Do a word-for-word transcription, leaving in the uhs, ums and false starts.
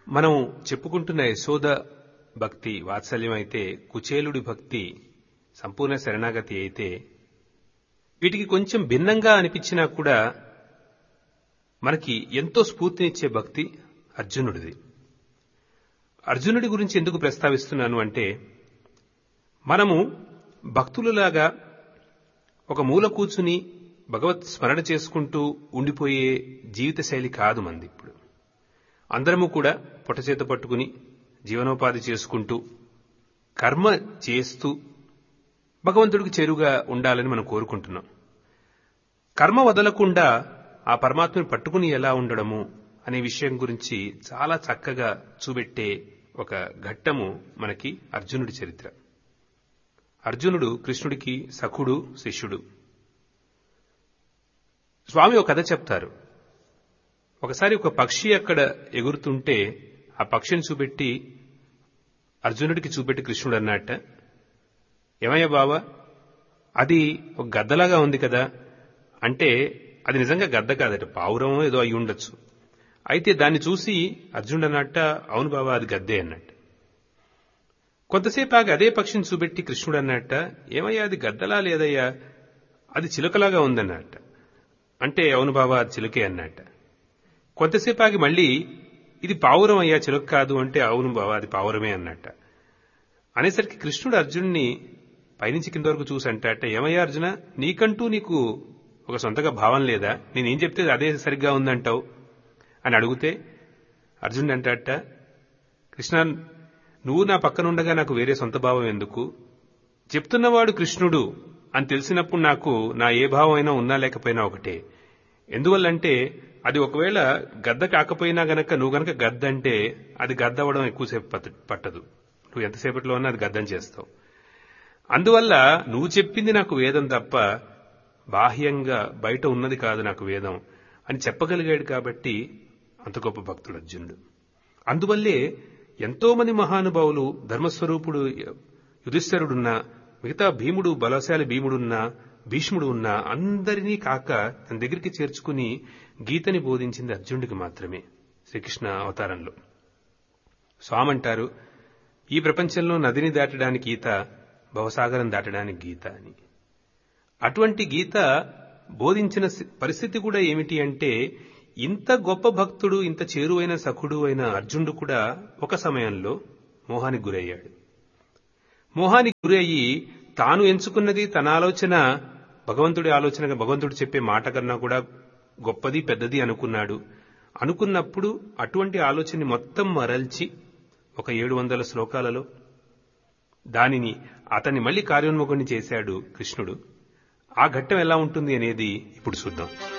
మనం చెప్పుకుంటున్న యశోద భక్తి వాత్సల్యం అయితే, కుచేలుడి భక్తి సంపూర్ణ శరణాగతి అయితే, వీటికి కొంచెం భిన్నంగా అనిపించినా కూడా మనకి ఎంతో స్ఫూర్తినిచ్చే భక్తి అర్జునుడిది. అర్జునుడి గురించి ఎందుకు ప్రస్తావిస్తున్నాను అంటే, మనము భక్తులలాగా ఒక మూల కూర్చుని భగవత్ స్మరణ చేసుకుంటూ ఉండిపోయే జీవిత శైలి కాదు మంది. ఇప్పుడు అందరము కూడా పొట్టచేత పట్టుకుని జీవనోపాధి చేసుకుంటూ కర్మ చేస్తూ భగవంతుడికి చేరుగా ఉండాలని మనం కోరుకుంటున్నాం. కర్మ వదలకుండా ఆ పరమాత్మని పట్టుకుని ఎలా ఉండడము అనే విషయం గురించి చాలా చక్కగా చూపెట్టే ఒక ఘట్టము మనకి అర్జునుడి చరిత్ర. అర్జునుడు కృష్ణుడికి సఖుడు, శిష్యుడు. స్వామి ఒక కథ చెప్తారు. ఒకసారి ఒక పక్షి అక్కడ ఎగురుతుంటే ఆ పక్షిని చూపెట్టి అర్జునుడికి చూపెట్టి కృష్ణుడు అన్నట్ట, ఏమయ్యా బావా, అది ఒక గద్దలాగా ఉంది కదా అంటే, అది నిజంగా గద్ద కాదట, పావురమో ఏదో అయి ఉండొచ్చు. అయితే దాన్ని చూసి అర్జునుడు అన్నట్ట, అవును బావా అది గద్దే అన్నట్టు. కొంతసేపు ఆగి అదే పక్షిని చూపెట్టి కృష్ణుడు అన్నట్ట, ఏమయ్యా అది గద్దలా లేదయ్యా, అది చిలుకలాగా ఉందన్నట్ట. అంటే అవును బావా అది చిలుకే అన్నట్ట. కొంతసేపు ఆగి మళ్ళీ ఇది పావురం అయ్యా చిలుక కాదు అంటే, అవును బావా అది పావురమే అన్నట్ట. అనేసరికి కృష్ణుడు అర్జునుడిని పైనుంచి కింద వరకు చూసి అంటాట, ఏమయ్యా అర్జున, నీకంటూ నీకు ఒక సొంతగా భావం లేదా, నేనేం చెప్తే అదే సరిగ్గా ఉందంటావు అని అడిగితే అర్జునుడు అంటాట, కృష్ణ నువ్వు నా పక్కనుండగా నాకు వేరే సొంత భావం ఎందుకు, చెప్తున్నవాడు కృష్ణుడు అని తెలిసినప్పుడు నాకు నా ఏ భావం అయినా ఉన్నా లేకపోయినా ఒకటే. ఎందువల్లంటే అది ఒకవేళ గద్ద కాకపోయినా గనక నువ్వు గనక గద్ద అంటే అది గద్ద అవ్వడం ఎక్కువసేపు పట్టదు, నువ్వు ఎంతసేపట్లో ఉన్నా అది గద్దం చేస్తావు. అందువల్ల నువ్వు చెప్పింది నాకు వేదం తప్ప బాహ్యంగా బయట ఉన్నది కాదు నాకు వేదం అని చెప్పగలిగాడు. కాబట్టి అంత గొప్ప భక్తుడు అర్జునుడు. అందువల్లే ఎంతో మంది మహానుభావులు, ధర్మస్వరూపుడు యుధిష్ఠిరుడున్నా, మిగతా భీముడు బలశాలి భీముడున్నా, భీష్ముడు ఉన్నా అందరినీ కాక తన దగ్గరికి చేర్చుకుని గీతని బోధించింది అర్జునుడికి మాత్రమే శ్రీకృష్ణ అవతారంలో. స్వామంటారు, ఈ ప్రపంచంలో నదిని దాటడానికి గీత, భవసాగరం దాటడానికి గీత అని. అటువంటి గీత బోధించిన పరిస్థితి కూడా ఏమిటి అంటే, ఇంత గొప్ప భక్తుడు, ఇంత చేరువైన సఖుడు అయిన అర్జునుడు కూడా ఒక సమయంలో మోహానికి గురయ్యాడు. మోహానికి గురి అయ్యి తాను ఎంచుకున్నది తన ఆలోచన భగవంతుడి ఆలోచనగా, భగవంతుడు చెప్పే మాట కన్నా కూడా గొప్పది పెద్దది అనుకున్నాడు. అనుకున్నప్పుడు అటువంటి ఆలోచనని మొత్తం మరల్చి ఒక ఏడు వందల శ్లోకాలలో దానిని అతన్ని మళ్లీ కార్యోన్ముఖుని చేశాడు కృష్ణుడు. ఆ ఘట్టం ఎలా ఉంటుంది అనేది ఇప్పుడు చూద్దాం.